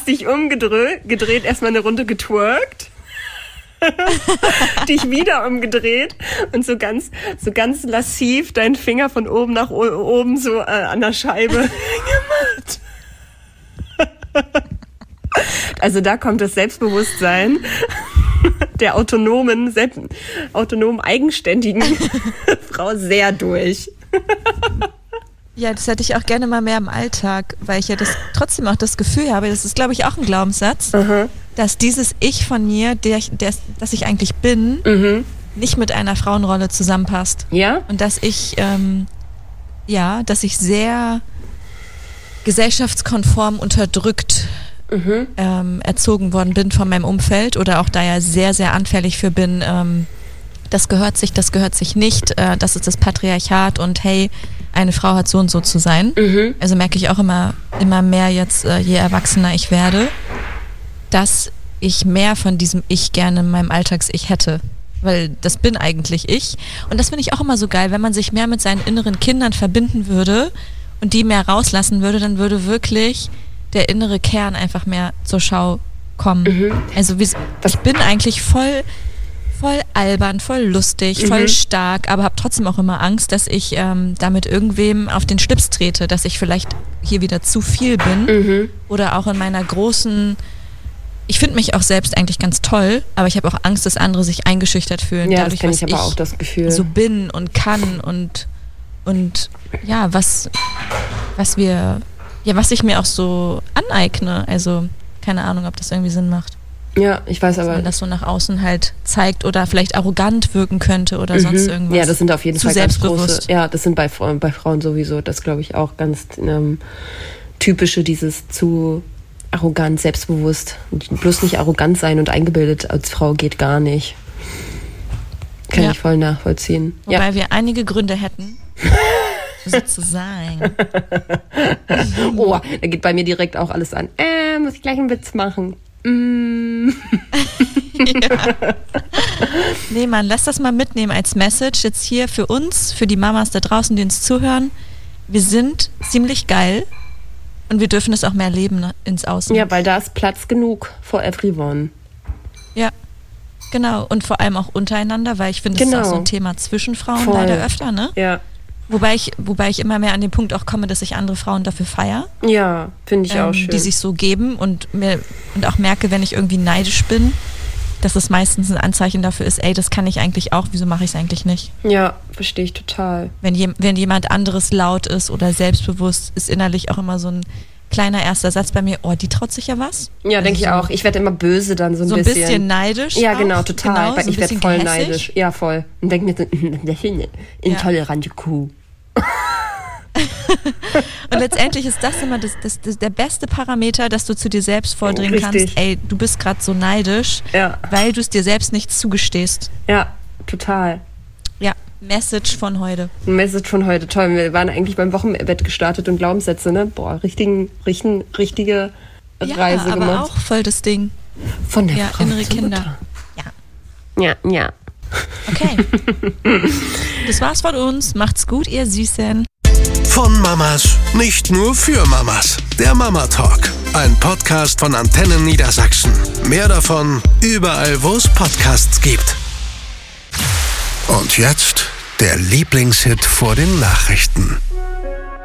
hast dich umgedreht, erstmal eine Runde getwerkt. Dich wieder umgedreht und so ganz lassiv deinen Finger von oben nach oben so an der Scheibe gemacht. Also da kommt das Selbstbewusstsein der autonom eigenständigen Frau sehr durch. Ja, das hätte ich auch gerne mal mehr im Alltag, weil ich ja trotzdem auch das Gefühl habe, das ist, glaube ich, auch ein Glaubenssatz, dass dieses Ich von mir, das ich eigentlich bin, nicht mit einer Frauenrolle zusammenpasst. Ja? Und dass ich, dass ich sehr gesellschaftskonform unterdrückt erzogen worden bin von meinem Umfeld oder auch da ja sehr, sehr anfällig für bin, das gehört sich nicht, das ist das Patriarchat und hey, eine Frau hat so und so zu sein. Also merke ich auch immer mehr jetzt, je erwachsener ich werde, dass ich mehr von diesem Ich gerne in meinem Alltags-Ich hätte. Weil das bin eigentlich ich. Und das finde ich auch immer so geil, wenn man sich mehr mit seinen inneren Kindern verbinden würde und die mehr rauslassen würde, dann würde wirklich der innere Kern einfach mehr zur Schau kommen. Also ich bin eigentlich voll albern, voll lustig, voll stark, aber habe trotzdem auch immer Angst, dass ich damit irgendwem auf den Schlips trete, dass ich vielleicht hier wieder zu viel bin oder auch in meiner großen, ich finde mich auch selbst eigentlich ganz toll, aber ich habe auch Angst, dass andere sich eingeschüchtert fühlen, ja, dadurch, das was ich aber auch das Gefühl. So bin und kann und ja, was ich mir auch so aneigne, also keine Ahnung, ob das irgendwie Sinn macht. Ja, ich weiß aber. Dass man das so nach außen halt zeigt oder vielleicht arrogant wirken könnte oder sonst irgendwas. Ja, das sind auf jeden Fall ganz große. Ja, das sind bei Frauen sowieso, das glaube ich auch ganz typische, dieses zu arrogant, selbstbewusst. Bloß nicht arrogant sein und eingebildet als Frau geht gar nicht. Kann ich voll nachvollziehen. Wobei wir einige Gründe hätten, so zu sein. Oh, da geht bei mir direkt auch alles an. Muss ich gleich einen Witz machen. Ja. Nee, Mann, lass das mal mitnehmen als Message jetzt hier für uns, für die Mamas da draußen, die uns zuhören. Wir sind ziemlich geil und wir dürfen es auch mehr leben ins Außen. Ja, weil da ist Platz genug for everyone. Ja, genau. Und vor allem auch untereinander, weil ich finde, das ist auch so ein Thema zwischen Frauen leider öfter, ne? Ja. Wobei ich immer mehr an den Punkt auch komme, dass ich andere Frauen dafür feiere. Ja, finde ich auch schön. Die sich so geben und auch merke, wenn ich irgendwie neidisch bin, dass es meistens ein Anzeichen dafür ist, ey, das kann ich eigentlich auch, wieso mache ich es eigentlich nicht? Ja, verstehe ich total. Wenn jemand anderes laut ist oder selbstbewusst, ist innerlich auch immer so ein kleiner erster Satz bei mir, oh, die traut sich ja was. Ja, denke ich auch. Ich werde immer böse dann so ein bisschen. So ein bisschen neidisch. Ja, auch. genau, total. Genau, so ich werde voll gehässig. neidisch. Ja, voll. Und denke mir so, das ist eine intolerante Kuh. Und letztendlich ist das immer der beste Parameter, dass du zu dir selbst vordringen kannst, ey, du bist gerade so neidisch, weil du es dir selbst nicht zugestehst. Ja, total. Ja, Message von heute. Toll. Wir waren eigentlich beim Wochenbett gestartet und Glaubenssätze, ne? Boah, richtige Reise aber gemacht. auch voll das Ding. Von der Frau innere zur Kinder. Mutter. Ja. Okay. Das war's von uns. Macht's gut, ihr Süßen. Von Mamas, nicht nur für Mamas. Der Mama Talk, ein Podcast von Antennen Niedersachsen. Mehr davon überall, wo es Podcasts gibt. Und jetzt der Lieblingshit vor den Nachrichten.